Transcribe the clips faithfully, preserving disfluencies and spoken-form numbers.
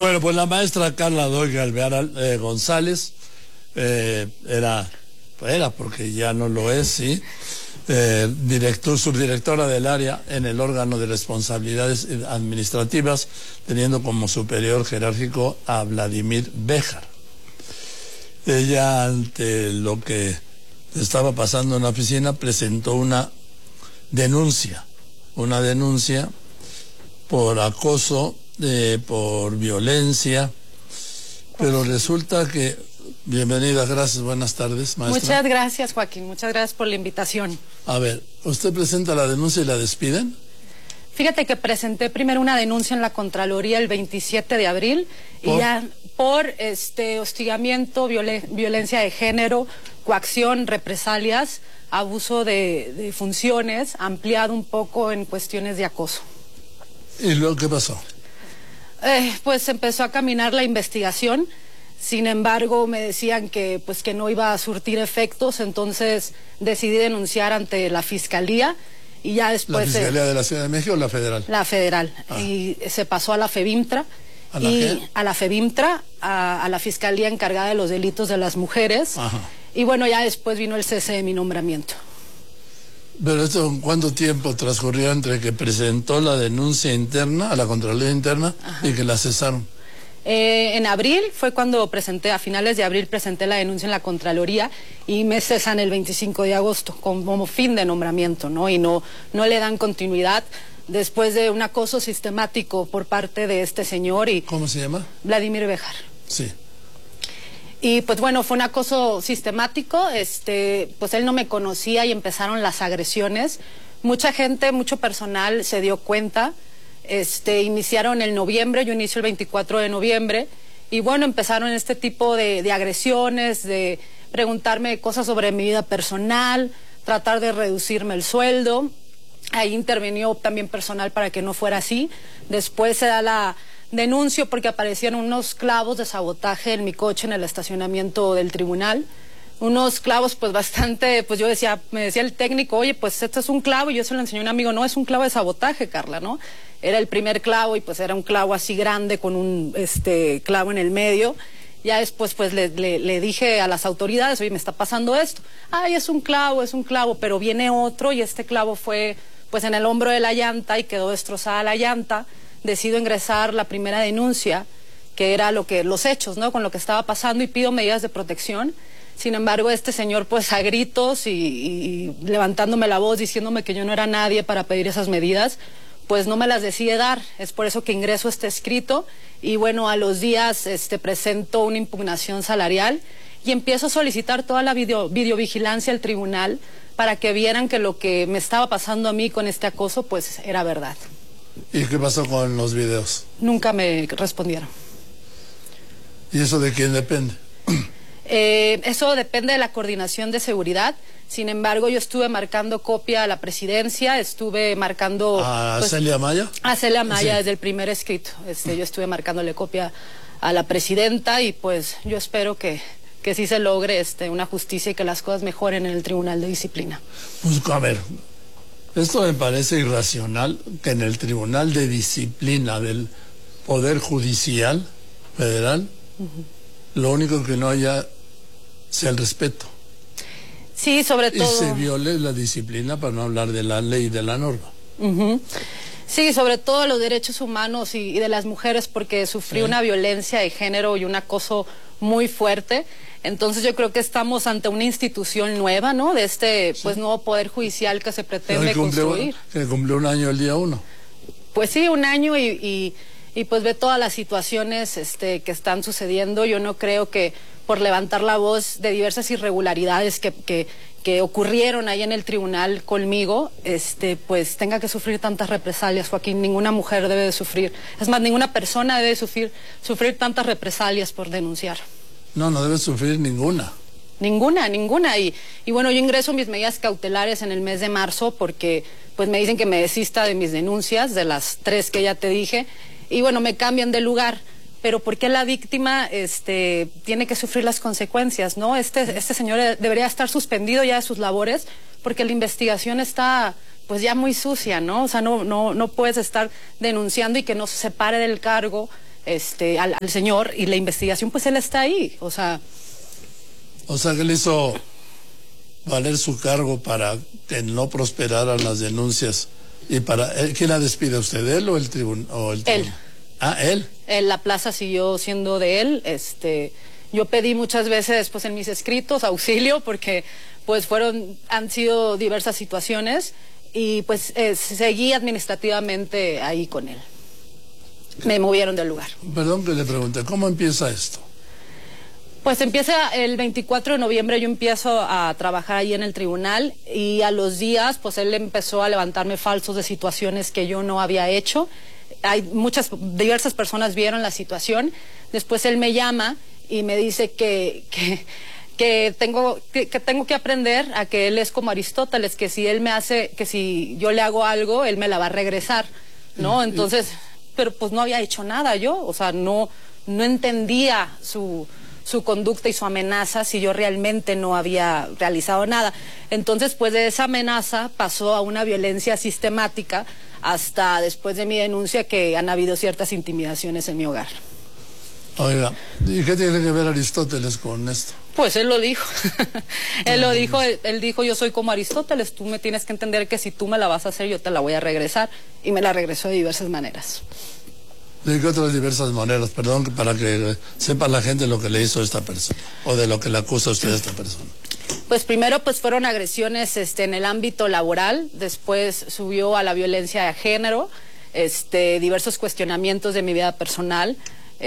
Bueno, pues la maestra Carla Doig Alvear eh, González eh, era, era, porque ya no lo es, sí, eh, director, subdirectora del área en el órgano de responsabilidades administrativas, teniendo como superior jerárquico a Vladimir Béjar. Ella, ante lo que estaba pasando en la oficina, presentó una denuncia, una denuncia por acoso, eh, por violencia, pero resulta que, bienvenida, gracias, buenas tardes, maestra. Muchas gracias, Joaquín, muchas gracias por la invitación. A ver, ¿usted presenta la denuncia y la despiden? Fíjate que presenté primero una denuncia en la Contraloría el veintisiete de abril ¿Por? y ya por este hostigamiento, violen, violencia de género, coacción, represalias, abuso de, de funciones, ampliado un poco en cuestiones de acoso. ¿Y luego qué pasó? Eh, pues empezó a caminar la investigación, sin embargo me decían que, pues, que no iba a surtir efectos, entonces decidí denunciar ante la Fiscalía y ya después... ¿La Fiscalía eh, de la Ciudad de México o la Federal? La Federal, ah. y se pasó a la FEBIMTRA. ¿A la y qué? A la FEBIMTRA, a, a la Fiscalía encargada de los delitos de las mujeres. Ajá. Y bueno, ya después vino el cese de mi nombramiento. ¿Pero esto cuánto tiempo transcurrió entre que presentó la denuncia interna a la Contraloría Interna Ajá. y que la cesaron? Eh, en abril fue cuando presenté, a finales de abril presenté la denuncia en la Contraloría y me cesan el veinticinco de agosto como fin de nombramiento, ¿no? Y no, no le dan continuidad después de un acoso sistemático por parte de este señor. Y ¿cómo se llama? Vladimir Béjar. Sí. Y pues bueno, fue un acoso sistemático, este, pues él no me conocía y empezaron las agresiones. Mucha gente, mucho personal se dio cuenta, este, iniciaron en noviembre, yo inicio el veinticuatro de noviembre, y bueno, empezaron este tipo de, de agresiones, de preguntarme cosas sobre mi vida personal, tratar de reducirme el sueldo. Ahí intervenió también personal para que no fuera así. Después se da la... denuncio porque aparecieron unos clavos de sabotaje en mi coche en el estacionamiento del tribunal. Unos clavos pues bastante, pues yo decía, me decía el técnico, oye, pues esto es un clavo, y yo se lo enseñé a un amigo, no, es un clavo de sabotaje, Carla, ¿no? Era el primer clavo y pues era un clavo así grande con un este clavo en el medio. Ya después pues le, le, le dije a las autoridades, oye, me está pasando esto. Ay, es un clavo, es un clavo, pero viene otro y este clavo fue pues en el hombro de la llanta y quedó destrozada la llanta. Decido ingresar la primera denuncia, que era lo que los hechos, ¿no? Con lo que estaba pasando, y pido medidas de protección. Sin embargo, este señor, pues a gritos y, y levantándome la voz, diciéndome que yo no era nadie para pedir esas medidas, pues no me las decide dar. Es por eso que ingreso este escrito y bueno, a los días este, presento una impugnación salarial y empiezo a solicitar toda la video, videovigilancia al tribunal para que vieran que lo que me estaba pasando a mí con este acoso, pues era verdad. ¿Y qué pasó con los videos? Nunca me respondieron. ¿Y eso de quién depende? Eh, eso depende de la coordinación de seguridad. Sin embargo, yo estuve marcando copia a la presidencia, estuve marcando... ¿A pues, Celia Maya? A Celia Maya, sí. Desde el primer escrito. Este, yo estuve marcándole copia a la presidenta y pues yo espero que, que sí se logre este, una justicia y que las cosas mejoren en el Tribunal de Disciplina. Pues a ver... Esto me parece irracional, que en el Tribunal de Disciplina del Poder Judicial Federal, uh-huh. lo único que no haya sea el respeto. Sí, sobre todo... Y se viole la disciplina, para no hablar de la ley y de la norma. Uh-huh. Sí, sobre todo los derechos humanos y, y de las mujeres, porque sufrí sí. una violencia de género y un acoso muy fuerte. Entonces yo creo que estamos ante una institución nueva, ¿no? De este, sí. pues, nuevo poder judicial que se pretende que cumplió, construir. Que cumplió un año el día uno. Pues sí, un año y, y, y pues ve todas las situaciones este, que están sucediendo. Yo no creo que por levantar la voz de diversas irregularidades que, que, que ocurrieron ahí en el tribunal conmigo, este, pues tenga que sufrir tantas represalias, Joaquín. Ninguna mujer debe de sufrir. Es más, ninguna persona debe de sufrir, sufrir tantas represalias por denunciar. No, no debe sufrir ninguna. Ninguna, ninguna. Y, y bueno, yo ingreso mis medidas cautelares en el mes de marzo porque pues me dicen que me desista de mis denuncias, de las tres que ya te dije, y bueno, me cambian de lugar. Pero ¿por qué la víctima este, tiene que sufrir las consecuencias, no? Este, este señor debería estar suspendido ya de sus labores porque la investigación está pues ya muy sucia, ¿no? O sea, no, no, no puedes estar denunciando y que no se separe del cargo este, al, al señor, y la investigación, pues él está ahí, o sea... O sea, que él hizo valer su cargo para que no prosperaran las denuncias. Y para ¿quién la despide? ¿Usted, él o el tribunal? Él. Ah, él. él. La plaza siguió siendo de él. Este, yo pedí muchas veces, pues, en mis escritos auxilio, porque, pues, fueron, han sido diversas situaciones, y, pues, eh, seguí administrativamente ahí con él. Me movieron del lugar. Perdón que le pregunte, ¿cómo empieza esto? Pues empieza el veinticuatro de noviembre, yo empiezo a trabajar ahí en el tribunal, y a los días pues él empezó a levantarme falsos de situaciones que yo no había hecho. Hay muchas, diversas personas vieron la situación. Después él me llama y me dice que, que, que, tengo, que, que tengo que aprender a que él es como Aristóteles, que si él me hace, que si yo le hago algo, él me la va a regresar, ¿no? Entonces, pero pues no había hecho nada yo, o sea, no, no entendía su... su conducta y su amenaza si yo realmente no había realizado nada. Entonces, pues de esa amenaza pasó a una violencia sistemática hasta después de mi denuncia, que han habido ciertas intimidaciones en mi hogar. Oiga, ¿y qué tiene que ver Aristóteles con esto? Pues él lo dijo. él lo dijo, él, él dijo, yo soy como Aristóteles, tú me tienes que entender que si tú me la vas a hacer, yo te la voy a regresar. Y me la regresó de diversas maneras. ¿De qué otras diversas maneras? Perdón, para que sepa la gente lo que le hizo esta persona, o de lo que le acusa usted a esta persona. Pues primero pues fueron agresiones este, en el ámbito laboral, después subió a la violencia de género, este, diversos cuestionamientos de mi vida personal,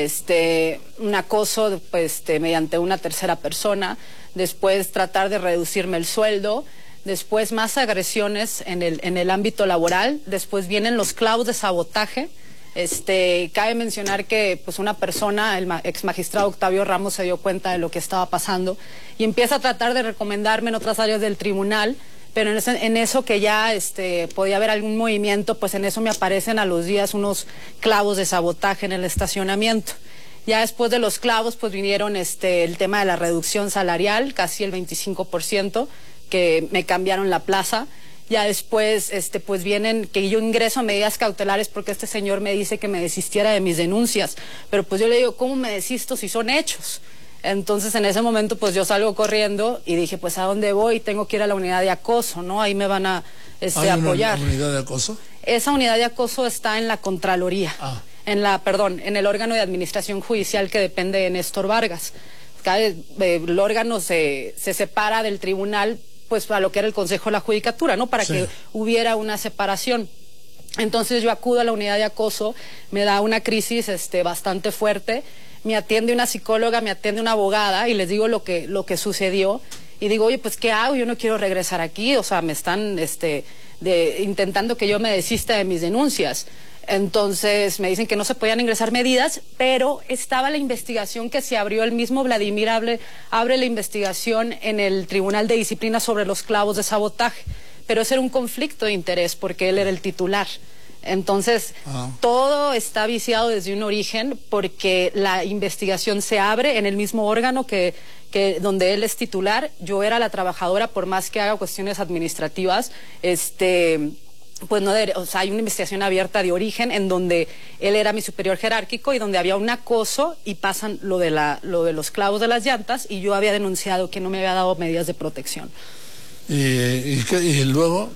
este, un acoso pues, este, mediante una tercera persona, después tratar de reducirme el sueldo, después más agresiones en el, en el ámbito laboral, después vienen los clavos de sabotaje. Este, cabe mencionar que pues una persona, el ex magistrado Octavio Ramos, se dio cuenta de lo que estaba pasando y empieza a tratar de recomendarme en otras áreas del tribunal, pero en, ese, en eso que ya este, podía haber algún movimiento, pues en eso me aparecen a los días unos clavos de sabotaje en el estacionamiento. Ya después de los clavos pues vinieron este, el tema de la reducción salarial, casi el veinticinco por ciento, que me cambiaron la plaza. Ya después, este, pues vienen que yo ingreso a medidas cautelares porque este señor me dice que me desistiera de mis denuncias. Pero pues yo le digo, ¿cómo me desisto si son hechos? Entonces en ese momento pues yo salgo corriendo y dije, pues ¿a dónde voy? Tengo que ir a la unidad de acoso, ¿no? Ahí me van a este, ¿Hay apoyar. ¿Una unidad de acoso? Esa unidad de acoso está en la Contraloría. Ah. En la, perdón, en el órgano de administración judicial que depende de Néstor Vargas. Cada, eh, el órgano se, se separa del tribunal, pues a lo que era el Consejo de la Judicatura, ¿no? Para sí. que hubiera una separación. Entonces yo acudo a la unidad de acoso, me da una crisis este, bastante fuerte, me atiende una psicóloga, me atiende una abogada y les digo lo que, lo que sucedió y digo, oye, pues ¿qué hago? Yo no quiero regresar aquí, o sea, me están este, de, intentando que yo me desista de mis denuncias. Entonces me dicen que no se podían ingresar medidas, pero estaba la investigación que se abrió, el mismo Vladimir abre, abre la investigación en el Tribunal de Disciplina sobre los clavos de sabotaje, pero ese era un conflicto de interés porque él era el titular. Entonces, ah. todo está viciado desde un origen porque la investigación se abre en el mismo órgano que, que donde él es titular. Yo era la trabajadora, por más que haga cuestiones administrativas, este... pues no, de, o sea, hay una investigación abierta de origen en donde él era mi superior jerárquico y donde había un acoso y pasan lo de, la, lo de los clavos de las llantas y yo había denunciado que no me había dado medidas de protección. ¿Y, y, qué, y luego?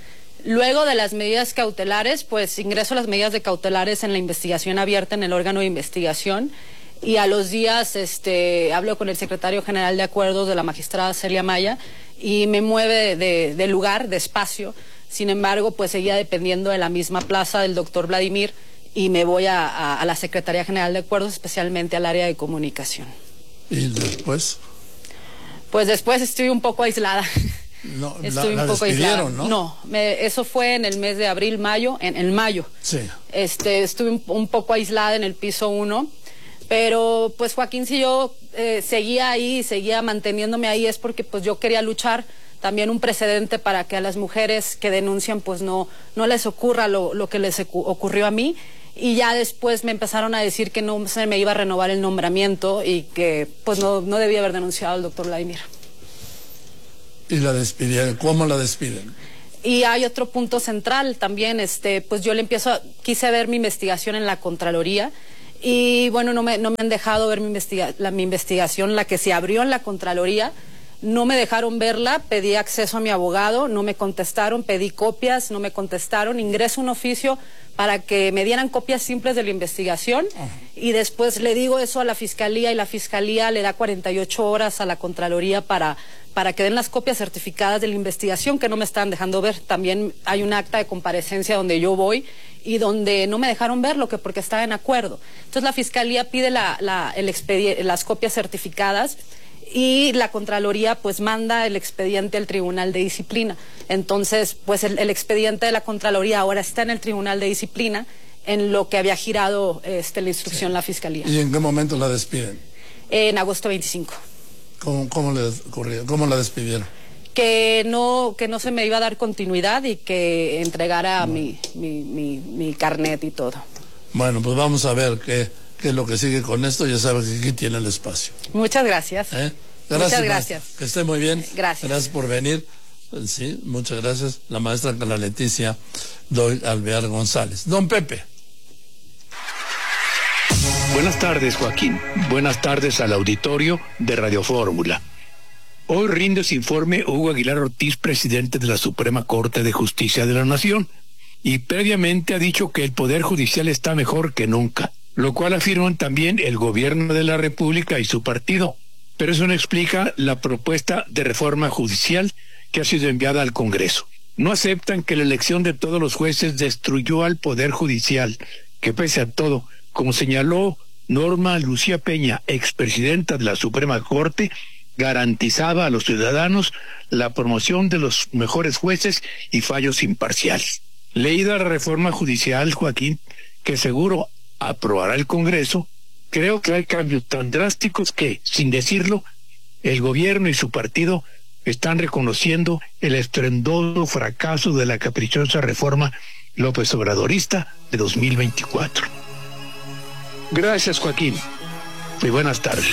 Luego de las medidas cautelares, pues ingreso a las medidas de cautelares en la investigación abierta en el órgano de investigación y a los días este, hablo con el secretario general de acuerdos de la magistrada Celia Maya y me mueve de, de, de lugar, de espacio. Sin embargo, pues seguía dependiendo de la misma plaza del doctor Vladimir y me voy a, a, a la Secretaría General de Acuerdos, especialmente al área de comunicación. ¿Y después? Pues después estoy un poco aislada. No, estoy la, un la poco aislada. ¿no? No, me, eso fue en el mes de abril, mayo, en, en mayo. Sí. Este, estuve un, un poco aislada en el piso uno, pero pues Joaquín, si yo eh, seguía ahí, seguía manteniéndome ahí, es porque pues yo quería luchar. También un precedente para que a las mujeres que denuncian pues no, no les ocurra lo, lo que les ocurrió a mí. Y ya después me empezaron a decir que no se me iba a renovar el nombramiento y que pues no, no debía haber denunciado al doctor Vladimir. ¿Y la despidieron? ¿Cómo la despiden? Y hay otro punto central también, este, pues yo le empiezo, a, quise ver mi investigación en la Contraloría Y bueno, no me, no me han dejado ver mi, investiga la, mi investigación, la que se abrió en la Contraloría. No me dejaron verla, pedí acceso a mi abogado, no me contestaron, pedí copias, no me contestaron, ingreso un oficio para que me dieran copias simples de la investigación. Uh-huh. Y después le digo eso a la Fiscalía y la Fiscalía le da cuarenta y ocho horas a la Contraloría para, para que den las copias certificadas de la investigación que no me están dejando ver. También hay un acta de comparecencia donde yo voy y donde no me dejaron verlo, que porque estaba en acuerdo. Entonces la Fiscalía pide la, la, el expedi- las copias certificadas y la Contraloría pues manda el expediente al Tribunal de Disciplina. Entonces, pues el, el expediente de la Contraloría ahora está en el Tribunal de Disciplina, en lo que había girado este, la instrucción sí. la Fiscalía. ¿Y en qué momento la despiden? Eh, en agosto veinticinco. ¿Cómo, cómo le ocurrió? ¿Cómo la despidieron? Que no, que no se me iba a dar continuidad y que entregara no. mi, mi, mi, mi carnet y todo. Bueno, pues vamos a ver qué... que es lo que sigue con esto, ya sabes que aquí tiene el espacio. Muchas gracias. ¿Eh? Gracias. Muchas gracias. Que esté muy bien. Gracias. Gracias por venir. Sí, muchas gracias. La maestra Carla Leticia Doy Alvear González. Don Pepe. Buenas tardes, Joaquín. Buenas tardes al auditorio de Radio Fórmula. Hoy rinde su informe Hugo Aguilar Ortiz, presidente de la Suprema Corte de Justicia de la Nación, y previamente ha dicho que el Poder Judicial está mejor que nunca, lo cual afirman también el gobierno de la República y su partido. Pero eso no explica la propuesta de reforma judicial que ha sido enviada al Congreso. No aceptan que la elección de todos los jueces destruyó al Poder Judicial, que pese a todo, como señaló Norma Lucía Peña, expresidenta de la Suprema Corte, garantizaba a los ciudadanos la promoción de los mejores jueces y fallos imparciales. Leída la reforma judicial, Joaquín, que seguro aprobará el Congreso, creo que hay cambios tan drásticos que, sin decirlo, el gobierno y su partido están reconociendo el estruendoso fracaso de la caprichosa reforma López Obradorista de dos mil veinticuatro. Gracias, Joaquín, y buenas tardes.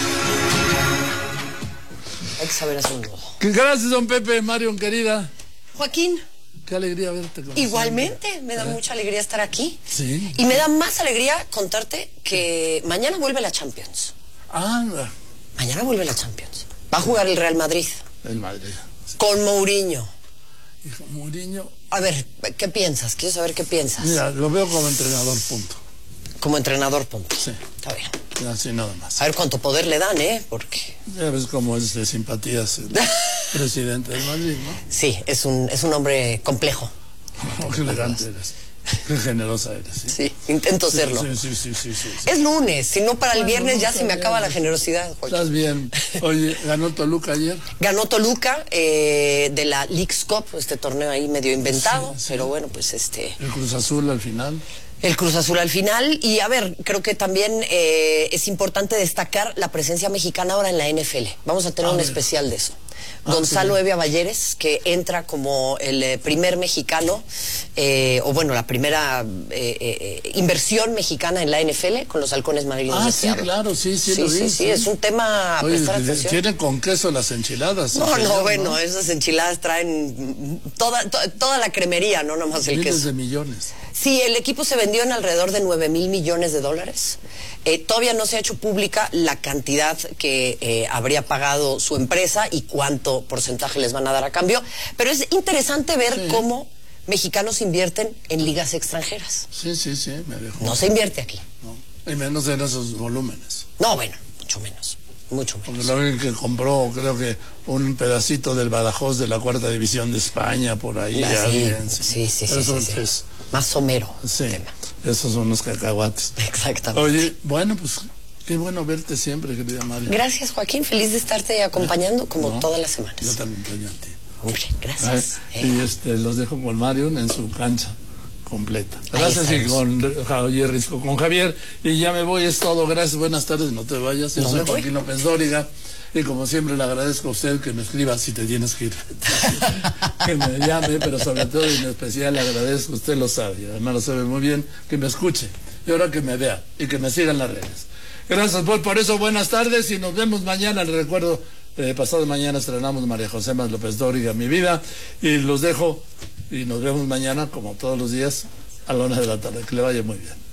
Hay que saber hacer un rodo. Gracias, don Pepe. Marion, querida. Joaquín. Qué alegría verte. Igualmente, siempre. Me da ¿Eh? mucha alegría estar aquí. Sí. Y me da más alegría contarte que mañana vuelve la Champions. Ah, mañana vuelve la Champions. Va a jugar el Real Madrid. El Madrid. Sí. Con Mourinho. Hijo, Mourinho. A ver, ¿qué piensas? Quiero saber qué piensas. Mira, lo veo como entrenador, punto. Como entrenador, punto. Sí. Está bien. Así nada más. A ver cuánto poder le dan, ¿eh? Porque... Ya ves cómo es de simpatías el presidente del Madrid, ¿no? Sí, es un, es un hombre complejo. Oh, qué elegante eres. Qué generosa eres. Sí, sí intento sí, serlo. Sí, sí, sí, sí, sí, sí. Es lunes, si no para el bueno, viernes no, ya se me bien. acaba la generosidad. Joaquín. Estás bien. Oye, ¿ganó Toluca ayer? Ganó Toluca eh, de la Leagues Cup, este torneo ahí medio inventado, sí, sí. pero bueno, pues este... El Cruz Azul al final. El Cruz Azul al final, y a ver, creo que también eh, es importante destacar la presencia mexicana ahora en la N F L. Vamos a tener a un ver. especial de eso. Ah, Gonzalo sí. Evia Balleres, que entra como el eh, primer mexicano, eh, o bueno, la primera eh, eh, inversión mexicana en la N F L con los Halcones Marinos. Ah, de sí, Seattle. claro, sí, sí, sí, lo sí, vi, sí, sí, es un tema a Oye, prestar atención. ¿tienen con queso las enchiladas? No, señor, no, bueno, ¿no? esas enchiladas traen toda, to, toda la cremería, no nomás el Miles queso. de millones. Sí, el equipo se vendió en alrededor de nueve mil millones de dólares. Eh, todavía no se ha hecho pública la cantidad que eh, habría pagado su empresa y cuánto porcentaje les van a dar a cambio, pero es interesante ver sí. cómo mexicanos invierten en ligas extranjeras. Sí, sí, sí, me dejó. No se invierte aquí. No, y menos en esos volúmenes. No, bueno, mucho menos. Mucho menos. Porque lo único que compró, creo que un pedacito del Badajoz de la cuarta división de España, por ahí. Ah, sí, bien, sí, sí, sí, sí, Eso sí, sí. Es, más somero. Sí, esos son los cacahuates. Exactamente. Oye, bueno, pues qué bueno verte siempre, querida María. Gracias, Joaquín. Feliz de estarte acompañando como no, todas las semanas. Yo también extraño a ti. Hombre, gracias. ¿Eh? Y este, los dejo con Marion en su cancha completa. Gracias y con Javier Risco, con Javier. Y ya me voy, es todo. Gracias, buenas tardes, no te vayas. Yo no soy Joaquín López Dóriga. Y como siempre le agradezco a usted que me escriba si te tienes que ir. Que me llame, pero sobre todo y en especial le agradezco, usted lo sabe, y además lo sabe muy bien, que me escuche. Y ahora que me vea y que me siga en las redes. Gracias por, por eso, buenas tardes y nos vemos mañana. Les recuerdo, eh, pasado mañana estrenamos María José Más López Dóriga, Mi Vida. Y los dejo y nos vemos mañana, como todos los días, a la una de la tarde. Que le vaya muy bien.